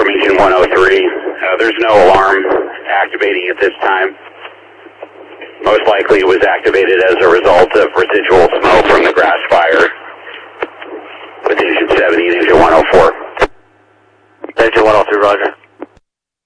engine 103. There's no alarm activating at this time. Most likely it was activated as a result of residual smoke from the grass fire with engine 70 and engine 104. Engine 103, roger.